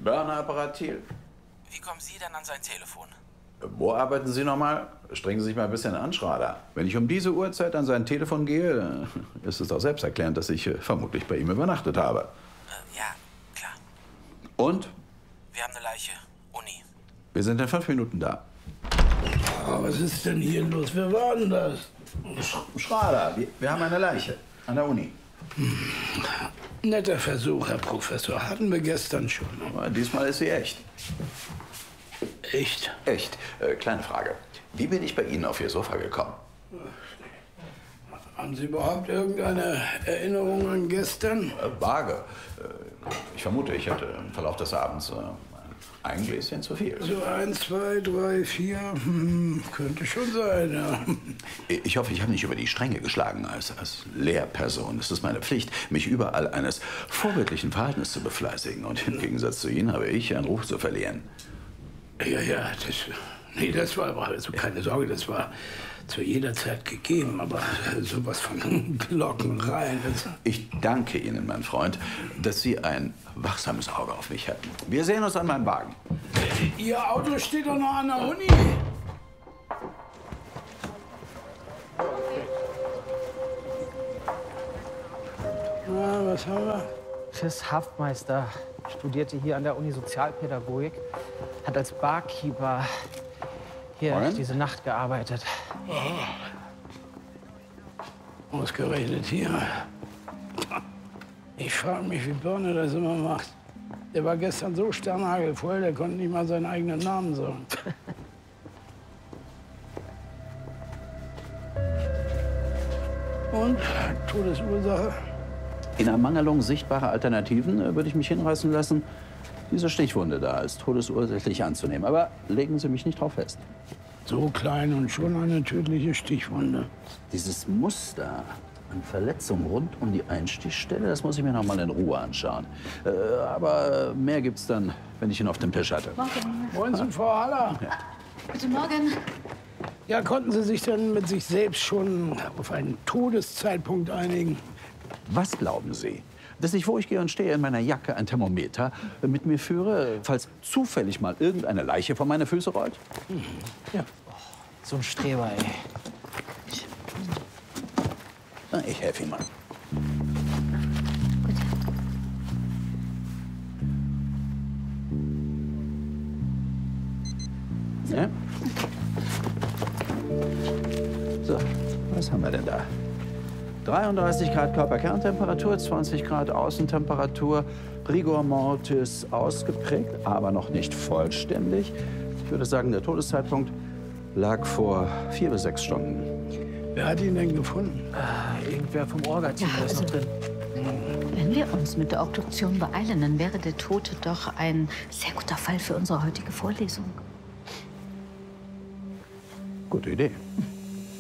Burner-Apparat Thiel. Wie kommen Sie denn an sein Telefon? Wo arbeiten Sie nochmal? Strengen Sie sich mal ein bisschen an, Schrader. Wenn ich um diese Uhrzeit an sein Telefon gehe, ist es doch selbsterklärend, dass ich vermutlich bei ihm übernachtet habe. Ja, klar. Und? Wir haben eine Leiche. Uni. Wir sind in 5 Minuten da. Oh, was ist denn hier los? Wer war denn das? Schrader, wir haben eine Leiche an der Uni. Netter Versuch, Herr Professor. Hatten wir gestern schon. Aber diesmal ist sie echt. Echt? Echt. Kleine Frage. Wie bin ich bei Ihnen auf Ihr Sofa gekommen? Haben Sie überhaupt irgendeine Erinnerung an gestern? Vage. Ich vermute, ich hatte im Verlauf des Abends ein Gläschen zu viel. So 1, 2, 3, 4. Könnte schon sein, ja. Ich hoffe, ich habe nicht über die Stränge geschlagen. Als Lehrperson ist es meine Pflicht, mich überall eines vorbildlichen Verhaltens zu befleißigen. Und im Gegensatz zu Ihnen habe ich einen Ruf zu verlieren. Ja, das war, also keine Sorge, das war zu jeder Zeit gegeben, aber sowas von Glockenrein. Ich danke Ihnen, mein Freund, dass Sie ein wachsames Auge auf mich hätten. Wir sehen uns an meinem Wagen. Ihr Auto steht doch noch an der Uni. Na, was haben wir? Chris Haftmeister studierte hier an der Uni Sozialpädagogik, hat als Barkeeper hier diese Nacht gearbeitet. Ausgerechnet hier. Ich frage mich, wie Birne das immer macht. Der war gestern so sternhagelvoll, der konnte nicht mal seinen eigenen Namen sagen. Und? Todesursache? In Ermangelung sichtbarer Alternativen würde ich mich hinreißen lassen, diese Stichwunde da als todesursächlich anzunehmen. Aber legen Sie mich nicht drauf fest. So klein und schon eine tödliche Stichwunde. Dieses Muster an Verletzungen rund um die Einstichstelle, das muss ich mir noch mal in Ruhe anschauen. Aber mehr gibt's dann, wenn ich ihn auf dem Tisch hatte. Morgen. Wollen Sie, Frau Haller? Ja. Guten Morgen. Ja, konnten Sie sich denn mit sich selbst schon auf einen Todeszeitpunkt einigen? Was glauben Sie? Dass ich, wo ich gehe und stehe, in meiner Jacke ein Thermometer mit mir führe, falls zufällig mal irgendeine Leiche vor meine Füße rollt? Ja. So ein Streber, ey. Na, ich helfe ihm mal. Ja? So, was haben wir denn da? 33 Grad Körperkerntemperatur, 20 Grad Außentemperatur, Rigor Mortis ausgeprägt, aber noch nicht vollständig. Ich würde sagen, der Todeszeitpunkt lag vor 4 bis 6 Stunden. Wer hat ihn denn gefunden? Irgendwer vom Orga-Team ist noch drin. Wenn wir uns mit der Obduktion beeilen, dann wäre der Tote doch ein sehr guter Fall für unsere heutige Vorlesung. Gute Idee.